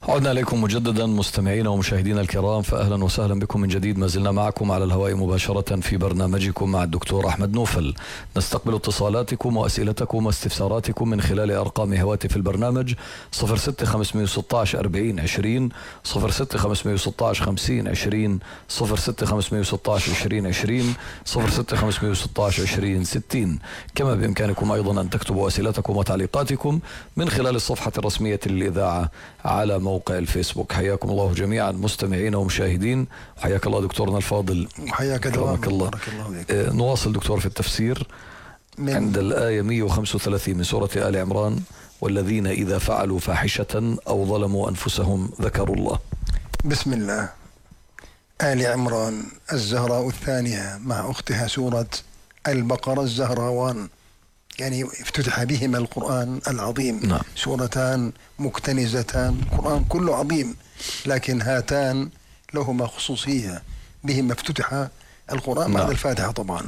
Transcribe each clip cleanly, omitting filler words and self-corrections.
عدنا إليكم مجددا مستمعينا ومشاهدينا الكرام، فأهلا وسهلا بكم من جديد. ما زلنا معكم على الهواء مباشرة في برنامجكم مع الدكتور أحمد نوفل. نستقبل اتصالاتكم وأسئلتكم واستفساراتكم من خلال أرقام هواتف البرنامج 06 516 40 20 06 516 50 20 06 516 20 20 06 516 20 60. كما بإمكانكم أيضا أن تكتبوا أسئلتكم وتعليقاتكم من خلال الصفحة الرسمية للإذاعة على موقع الفيسبوك. حياكم الله جميعا مستمعين ومشاهدين. حياك الله دكتورنا الفاضل. حياك الله. نواصل دكتور في التفسير عند الآية 135 من سورة آل عمران: والذين إذا فعلوا فاحشة أو ظلموا أنفسهم ذكروا الله. بسم الله. آل عمران الزهراء الثانية مع أختها سورة البقرة الزهراوان، يعني افتتح بهما القرآن العظيم. نعم. سورتان مكتنزتان، القرآن كله عظيم، لكن هاتان لهما خصوصية، بهما افتتح القرآن بعد الفاتحة طبعا.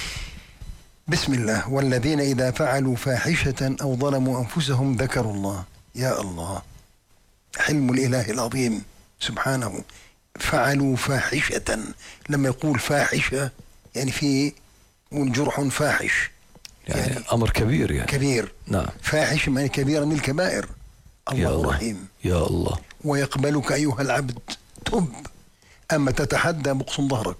بسم الله. والذين إذا فعلوا فاحشة أو ظلموا أنفسهم ذكروا الله. يا الله، حلم الإله العظيم سبحانه. فعلوا فاحشة، لما يقول فاحشة يعني في جرح فاحش، يعني أمر كبير، يعني كبير. نعم. فاحش يعني كبيرة من الكبائر. الله رحيم. يا الله. ويقبلك أيها العبد، تب، أما تتحدى بقسم ظهرك.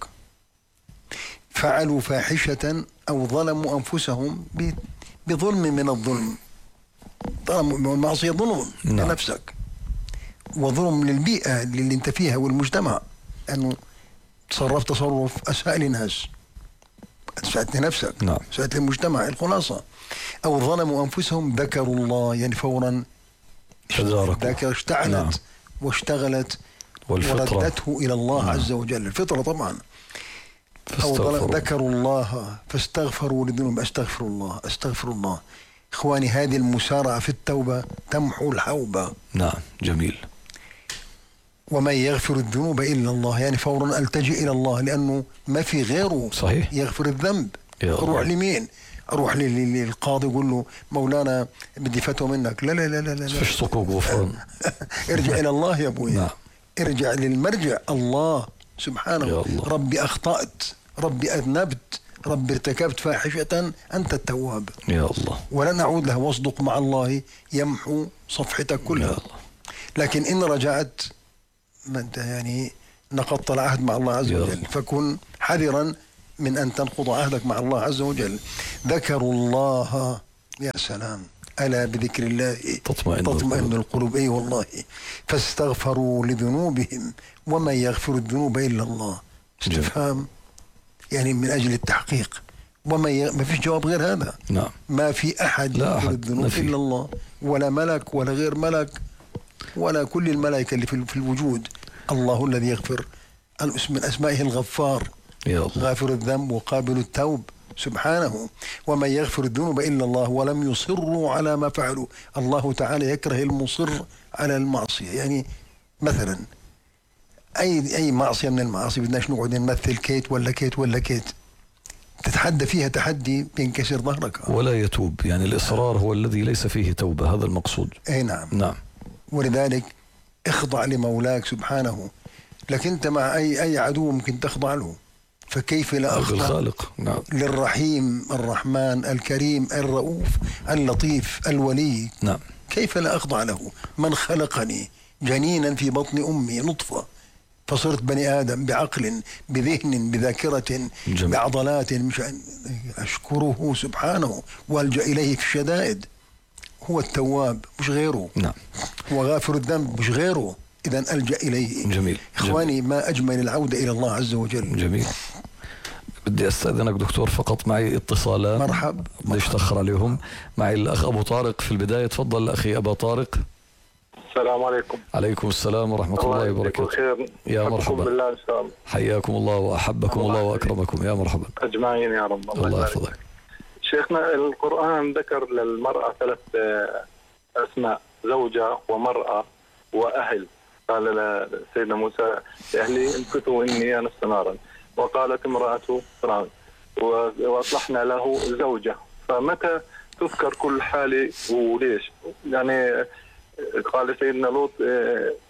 فعلوا فاحشة أو ظلموا أنفسهم بظلم من الظلم. ظلم المعصية ظلم لنفسك، وظلم للبيئة اللي انت فيها والمجتمع، أنه تصرفت تصرف أساء للناس، أسأت لنفسك، أسأت للمجتمع. الخلاصة أو ظلموا أنفسهم ذكروا الله، يعني فورا ذكر اشتعلت واشتغلت وردته إلى الله عز وجل. الفطرة طبعا. أو ذكروا الله فاستغفروا لذنوب. أستغفر الله. إخواني، هذه المسارعة في التوبة تمحو الحوبة. نعم، جميل. ومن يغفر الذنوب إلا الله، يعني فورا ألتجئ إلى الله، لأنه ما في غيره صحيح يغفر الذنب. أروح لمين؟ أروح للقاضي يقول له مولانا بدي فتوى منك؟ لا لا لا لا لا، فيش صكوك غفران. ارجع إلى الله يا أبوي. نعم. ارجع للمرجع الله سبحانه. ربي أخطأت، ربي أذنبت، ربي ارتكبت فاحشة، أنت التواب يا الله، ولن أعود له. واصدق مع الله يمحو صفحتك كلها. يا الله. لكن إن رجعت يعني نقضت العهد مع الله عز وجل، فكن حذرا من أن تنقض عهدك مع الله عز وجل. ذكروا الله. يا سلام، ألا بذكر الله تطمئن القلوب. أي والله. فاستغفروا لذنوبهم ومن يغفر الذنوب إلا الله. استفهام يعني من أجل التحقيق. ما فيش جواب غير هذا. نعم. ما في أحد يغفر الذنوب إلا الله، ولا ملك ولا غير ملك ولا كل الملائكة اللي في الوجود. الله الذي يغفر، من أسمائه الغفار، غافر الذنب وقابل التوب سبحانه. ومن يغفر الذنوب إلا الله ولم يصروا على ما فعلوا. الله تعالى يكره المصر على المعصية. يعني مثلا أي معصية من المعاصي بدناش نقعد نمثل كيت ولا كيت ولا كيت، تتحدى فيها تحدي بينكسر ظهرك ولا يتوب. يعني الإصرار هو الذي ليس فيه توبة، هذا المقصود. أي نعم. نعم. ولذلك اخضع لمولاك سبحانه. لكن أنت مع أي عدو ممكن تخضع له، فكيف لا أخضع الخالق. نعم. للرحيم الرحمن الكريم الرؤوف اللطيف الولي. نعم. كيف لا أخضع له؟ من خلقني جنينا في بطن أمي نطفة، فصرت بني آدم بعقل بذهن بذاكرة بعضلات. أشكره سبحانه وألجأ إليه في الشدائد. هو التواب مش غيره. نعم. وغافر الذنب مش غيره، إذن ألجأ إليه. جميل. إخواني، ما أجمل العودة إلى الله عز وجل. جميل. بدي أستأذنك دكتور، فقط معي اتصالات. مرحب. بديش تأخر عليهم. معي الأخ أبو طارق في البداية. تفضل أخي أبا طارق. السلام عليكم. عليكم السلام ورحمة الله وبركاته. يا مرحبا. بالله إن شاء الله. حياكم الله وأحبكم الله وأكرمكم. يا مرحبا. أجمعين يا رب. الله يحفظك. شيخنا، القرآن ذكر للمرأة 3 أسماء: زوجة ومرأة وأهل. قال سيدنا موسى لأهلي امكثوا إني آنست نارا، وقالت امرأة فرعون وأصلحنا له زوجة. فمتى تذكر كل حالة وليش؟ يعني قال سيدنا لوط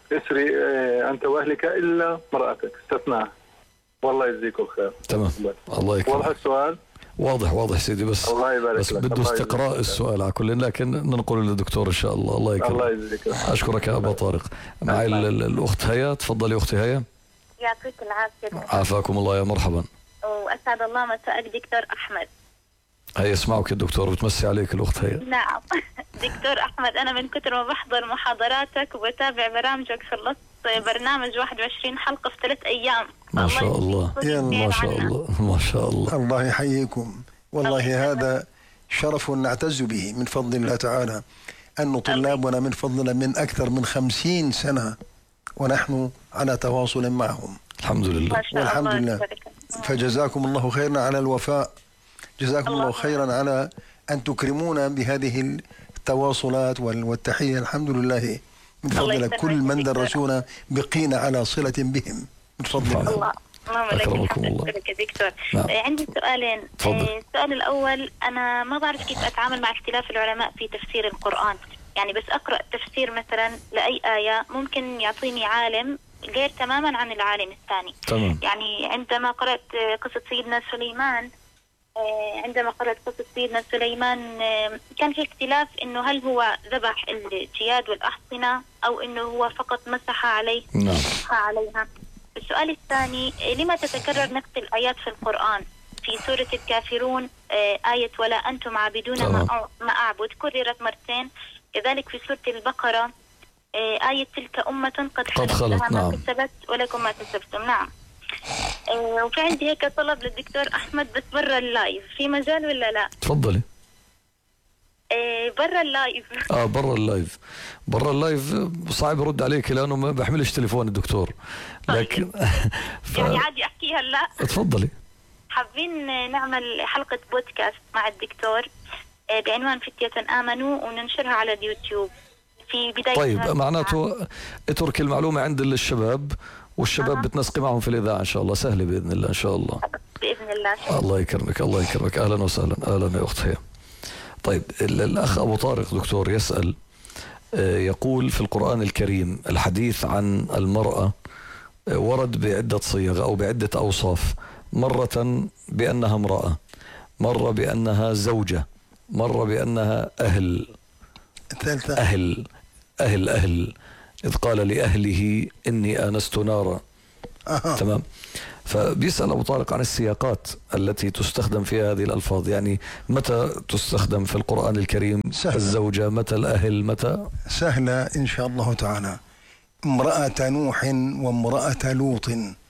اسري أنت وأهلك إلا مرأتك، استثناء. والله يجزيكم خير. تمام، الله يكرمك. واضح السؤال؟ واضح سيدي، بس الله يبارك بس لك. بده استقراء السؤال على كل، لكن ننقل للدكتور إن شاء الله. الله يكرمك. الله يجزيك. أشكرك يا أبا طارق. معي الأخت هيا، تفضلي أختي هيا. يعطيك العافية. عافاكم الله، يا مرحبا. وأسعد الله مساءك دكتور أحمد. هيا اسمعك يا دكتور، بتمسي عليك الأخت هيا. نعم. دكتور أحمد، أنا من كثر ما بحضر محاضراتك وبتابع برامجك خلصت برنامج 21 حلقة في 3 أيام. ما شاء الله، ما شاء الله، ما شاء الله. الله يحييكم، والله هذا شرف نعتز به من فضل الله تعالى، أن طلابنا من فضلنا من أكثر من 50 سنة ونحن على تواصل معهم. الحمد لله والحمد لله. فجزاكم الله خيرا على الوفاء، جزاكم الله خيرا على أن تكرمونا بهذه التواصلات والتحية. الحمد لله من فضل كل من درسونا بقينا على صلة بهم من فضل الله. أكرمكم الله. دكتور، نعم. عندي سؤالين. السؤال الأول، أنا ما بعرف كيف أتعامل مع اختلاف العلماء في تفسير القرآن. يعني بس أقرأ تفسير مثلا لأي آية ممكن يعطيني عالم غير تماما عن العالم الثاني. تمام. يعني عندما قرأت قصة سيدنا سليمان، كان في اختلاف انه هل هو ذبح الجياد والأحصنة او انه هو فقط مسح عليه. نعم. عليها. السؤال الثاني، لما تتكرر نفس الآيات في القرآن؟ في سورة الكافرون آية ولا أنتم عابدون ما أعبد كررت مرتين، كذلك في سورة البقرة آية تلك أمة قد خلت ما كسبت ولكم ما كسبتم. نعم. وفي عندي هيك طلب للدكتور أحمد، بس برا اللايف في مجال ولا لا؟ تفضلي. برا اللايف. برا اللايف صعب يرد عليك لأنه ما بحملش تليفون الدكتور، لكن يعني عادي أحكي هلا. تفضلي. حابين نعمل حلقة بودكاست مع الدكتور بعنوان فتية آمنوا وننشرها على اليوتيوب في بداية. طيب، معناته اترك المعلومة عند الشباب، والشباب بتنسقي معهم في الإذاعة إن شاء الله. سهلة بإذن الله إن شاء الله. بإذن الله. الله يكرمك، الله يكرمك. أهلا وسهلا. أهلا يا أخت هي. طيب، الأخ أبو طارق دكتور يسأل، يقول في القرآن الكريم الحديث عن المرأة ورد بعدة صيغ أو بعدة أوصاف، مرة بأنها امرأة، مرة بأنها زوجة، مرة بأنها أهل. أهل إذ قال لأهله إني آنست نارا. تمام. فبيسأل أبو طارق عن السياقات التي تستخدم في هذه الألفاظ، يعني متى تستخدم في القرآن الكريم سهلة. الزوجة، متى الأهل، متى؟ سهلة إن شاء الله تعالى. امرأة نوح وامرأة لوط.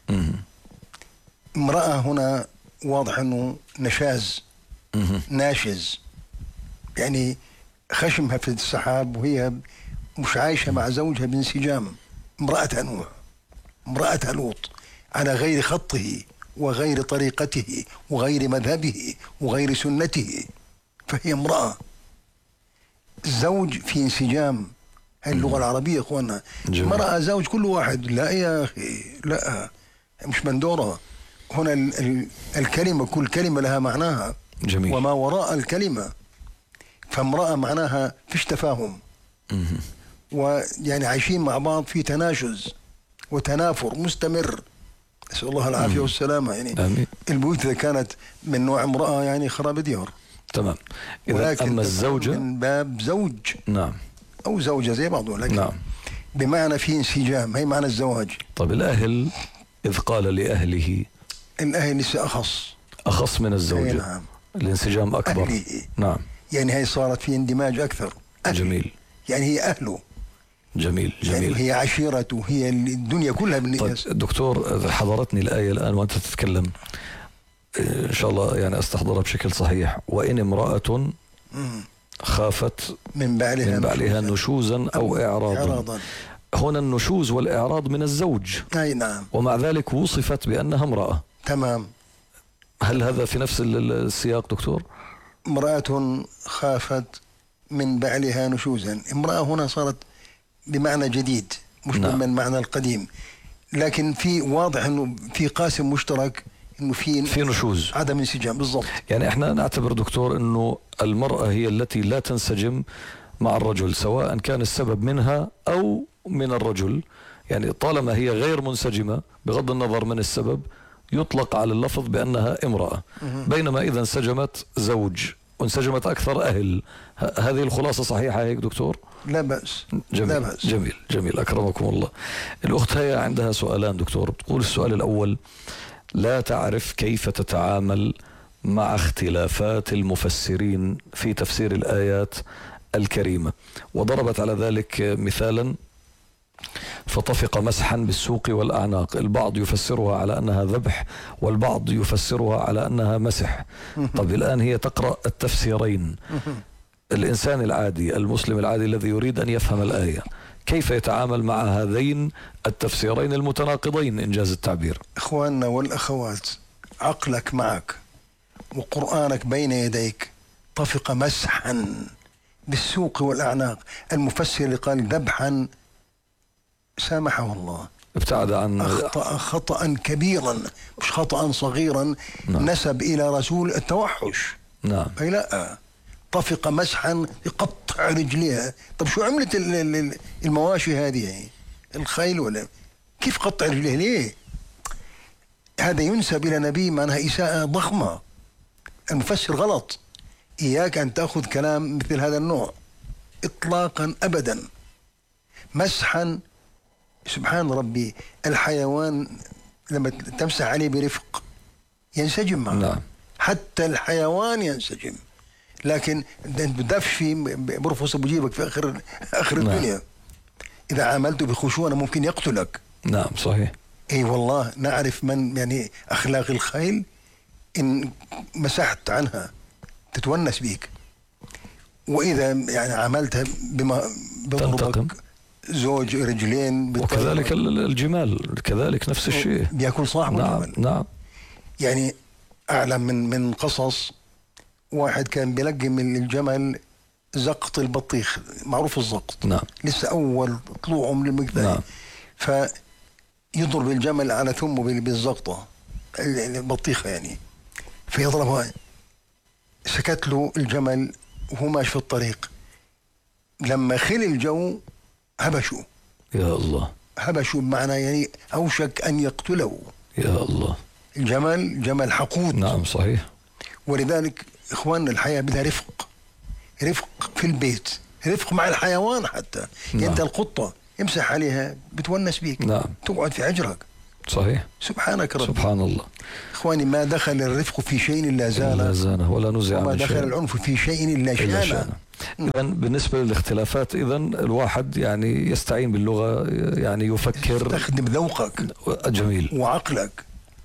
امرأة هنا واضح أنه نشاز، ناشز، يعني خشمها في السحاب وهي مش عايشة مع زوجها بانسجام. امرأة نوح، امرأة لوط، على غير خطه وغير طريقته وغير مذهبه وغير سنته، فهي امرأة. الزوج في انسجام، هاي اللغة العربية اخوانا. امرأة زوج كل واحد، لا يا أخي لا، مش مندورة. هنا الكلمة كل كلمة لها معناها. جميل. وما وراء الكلمة. فامرأة معناها فيش تفاهم، ويعني عايشين مع بعض في تناشز وتنافر مستمر، نسأل الله العافية والسلامة. يعني آمين. البيوت إذا كانت من نوع امرأة يعني خراب ديار. تمام. إذا أما الزوجة من باب زوج، نعم، أو زوجة زي بعضه، لكن نعم، بمعنى في انسجام، هي معنى الزواج. طيب، الأهل إذ قال لأهله، الأهل لسه أخص من الزوجة. نعم. الانسجام أكبر. أهله. نعم. يعني هي صارت في اندماج أكثر. جميل. يعني هي أهله. جميل. يعني هي عشيرته، هي الدنيا كلها بالنسبة. طيب دكتور، حضرتني الآية الآن وأنت تتكلم، إن شاء الله يعني أستحضرها بشكل صحيح. وإن امرأة خافت من بعلها نشوزا أو إعراضا. هنا النشوز والإعراض من الزوج. أي نعم. ومع ذلك وصفت بأنها امرأة. تمام. هل هذا في نفس السياق دكتور؟ امرأة خافت من بعلها نشوزا، امرأة هنا صارت بمعنى جديد، مش نعم. من معنى القديم، لكن في واضح انه في قاسم مشترك، انه في نشوز، عدم انسجام. بالضبط. يعني احنا نعتبر دكتور انه المرأة هي التي لا تنسجم مع الرجل، سواء كان السبب منها او من الرجل، يعني طالما هي غير منسجمة بغض النظر من السبب يطلق على اللفظ بأنها امرأة، بينما إذا انسجمت زوج وانسجمت أكثر أهل، هذه الخلاصة صحيحة هيك دكتور؟ لا بأس. جميل لا بأس. جميل أكرمكم الله. الأخت هي عندها سؤالان دكتور، بتقول السؤال الأول: لا تعرف كيف تتعامل مع اختلافات المفسرين في تفسير الآيات الكريمة، وضربت على ذلك مثالا: فطفق مسحا بالسوق والأعناق، البعض يفسرها على أنها ذبح والبعض يفسرها على أنها مسح. طب الآن هي تقرأ التفسيرين، الإنسان العادي المسلم العادي الذي يريد أن يفهم الآية كيف يتعامل مع هذين التفسيرين المتناقضين إنجاز التعبير؟ إخواننا والأخوات، عقلك معك وقرآنك بين يديك. طفق مسحا بالسوق والأعناق، المفسر اللي قال ذبحا سامحه الله، ابتعد عن أخطأ خطأ كبيرا مش خطأ صغيرا. نعم. نسب إلى رسول التوحش. نعم. أي لا، طفق مسحا يقطع رجليها. طب شو عملت المواشي هذه، الخيل ولا كيف قطع رجليها ليه؟ هذا ينسب إلى نبي، معناها إساءة ضخمة. المفسر غلط. إياك أن تأخذ كلام مثل هذا النوع إطلاقا أبدا. مسحا، سبحان ربي، الحيوان لما تمسح عليه برفق ينسجم معه. نعم. حتى الحيوان ينسجم، لكن بدفشي برفص بجيبك في آخر الدنيا. نعم. إذا عاملته بخشونة ممكن يقتلك. نعم صحيح. اي والله نعرف من يعني اخلاق الخيل، ان مسحت عنها تتونس بيك، واذا يعني عملتها بما بضربك زوج رجلين. وكذلك الجمال كذلك نفس الشيء، بياكل صاحبه. نعم الجمل. نعم. يعني اعلم من قصص، واحد كان بيلقم من الجمل زقط البطيخ، معروف الزقط. نعم. لسه اول طلوعه من المقدار. نعم. يضرب الجمل على ثمه بالزقطة البطيخة يعني، فيضربها. سكت له الجمل وهو ماشي في الطريق، لما خل الجو هبشوا. يا الله. هبشوا بمعنى يعني أوشك أن يقتله. يا الله. الجمل جمل حقود. نعم صحيح. ولذلك إخواننا الحياة بدها رفق في البيت، رفق مع الحيوان حتى. نعم. أنت القطة يمسح عليها بتونس بيك. نعم. تقعد في حجرك. صحيح. سبحانك رب. سبحان الله. إخواني، ما دخل الرفق في شيء إلا زانه ولا نزع وما من دخل شيء. العنف في شيء إلا شانه. إذن بالنسبة للاختلافات، إذن الواحد يعني يستعين باللغة، يعني يفكر، تستخدم ذوقك جميل وعقلك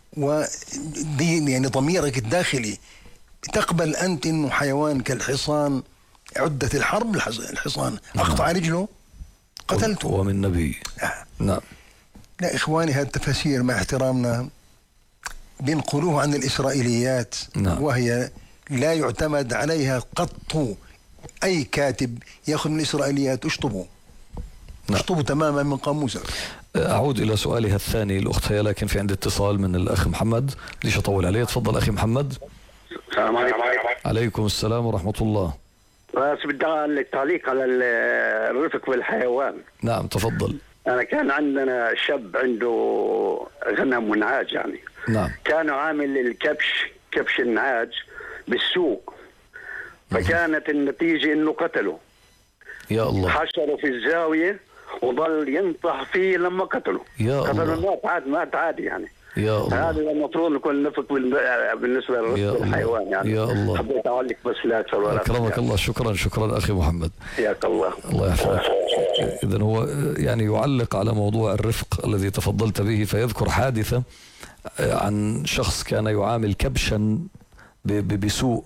ودي يعني ضميرك الداخلي. تقبل أنت إنه حيوان كالحصان عدة الحرب، الحصان أقطع رجله قتلته ومن نبي. نعم. لا إخواني، هذه التفاسير مع احترامنا بينقلوه عن الإسرائيليات. نعم. وهي لا يعتمد عليها قط. أي كاتب يأخذ من الإسرائيليات اشطبه. نعم. اشطبه تماما من قاموسك. أعود إلى سؤالها الثاني الأخت هي، لكن في عندي اتصال من الأخ محمد، ليش أطول عليه. تفضل أخي محمد. السلام عليكم. عليكم السلام ورحمة الله. بس بدي التعليق على الرفق بالحيوان. نعم تفضل. أنا كان عندنا شاب عنده غنم ونعاج يعني. نعم. كانوا عامل كبش النعاج بالسوق، فكانت النتيجة إنه قتله. يا الله. حشره في الزاوية وظل ينطح فيه لما قتله. يا قتله الله. مات عادي يعني. يا الله. هذا المفروض نكون نفق بالنسبة للحيوان يعني. يا الله. حبيت أعلق بس لا أكثر ولا أقل. أكرمك الله. شكرا أخي محمد. حياك الله. الله يحفظك. إذن هو يعني يعلق على موضوع الرفق الذي تفضلت به، فيذكر حادثة عن شخص كان يعامل كبشا بسوء،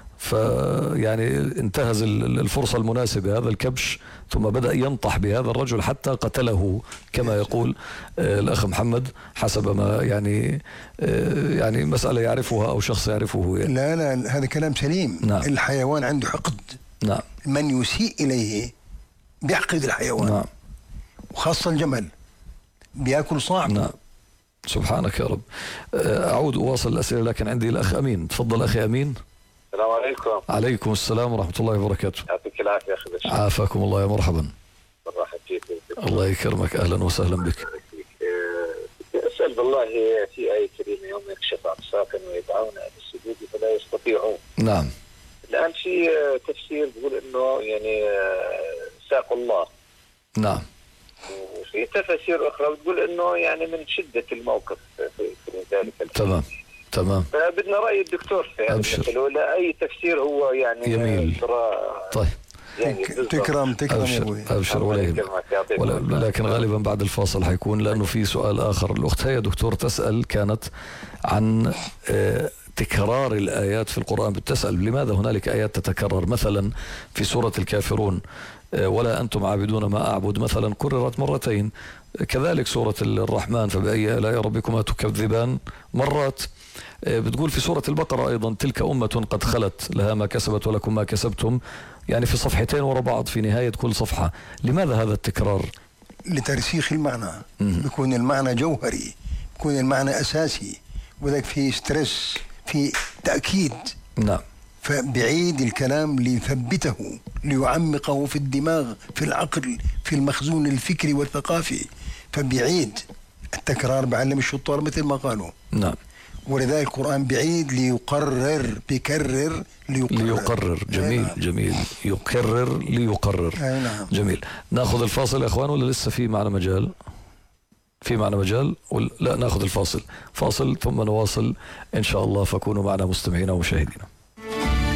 فيعني انتهز الفرصة المناسبة هذا الكبش، ثم بدأ ينطح بهذا الرجل حتى قتله كما يقول الأخ محمد، حسب ما يعني مسألة يعرفها أو شخص يعرفه يعني. لا هذا كلام سليم. نعم. الحيوان عنده حقد. نعم. من يسيء إليه بيحقد الحيوان. نعم. وخاصة الجمل بيأكل صاحبه. نعم. سبحانك يا رب. أعود أواصل الأسئلة، لكن عندي الأخ أمين. تفضل أخي أمين. السلام عليكم. عليكم السلام ورحمة الله وبركاته. يعطيك العافية أخي بشير. عافاكم الله، يا مرحبا. مرحبا فيك. الله يكرمك، أهلا وسهلا بك. أسأل بالله في آية كريمة يوم يكشف عن ساق ويدعون إلى السجود فلا يستطيعون. نعم. الآن في تفسير بيقول إنه يعني ساق الله. نعم. وفي تفاسير أخرى بتقول إنه يعني من شدة الموقف في ذلك. تمام تمام. فبدنا رأي الدكتور في هذا، ولا أي تفسير هو يعني جميل. طيب. يعني تكرم يا ابوي. أبشر ولا يهمك. لكن غالبا بعد الفاصل حيكون، لأنه في سؤال آخر. الأخت هي دكتور تسأل كانت عن تكرار الآيات في القرآن. بتسأل لماذا هنالك آيات تتكرر، مثلا في سورة الكافرون ولا أنتم عابدون ما أعبد مثلا كررت مرتين، كذلك سورة الرحمن فبأي آلاء ربكما تكذبان مرات. بتقول في سورة البقرة أيضا تلك أمة قد خلت لها ما كسبت ولكم ما كسبتم، يعني في صفحتين ورا بعض في نهاية كل صفحة. لماذا هذا التكرار؟ لترسيخ المعنى. بيكون المعنى جوهري، بيكون المعنى أساسي، وذلك في ستريس، في تأكيد. نعم. فبعيد الكلام ليثبته، ليعمقه في الدماغ، في العقل، في المخزون الفكري والثقافي. فبعيد التكرار بعلم الشطار مثل ما قالوا. نعم. ولذلك القرآن بعيد ليقرر، بيكرر ليقرر. جميل. نعم. جميل. يكرر ليقرر. نعم. جميل. ناخذ الفاصل يا اخوان ولا لسه في معنا مجال؟ في معنا مجال لا، ناخذ الفاصل ثم نواصل ان شاء الله، فكونوا معنا مستمعينا ومشاهدينا.